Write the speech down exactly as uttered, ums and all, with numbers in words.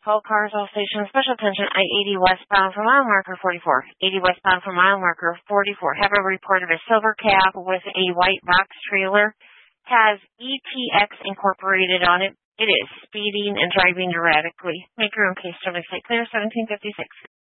All cars, all stations, special attention, I eighty westbound for mile marker forty-four. eighty westbound for mile marker forty-four. Have a report of a silver cab with a white box trailer. Has E T X incorporated on it. It is speeding and driving erratically. Make your own case. Service site clear, seventeen fifty-six.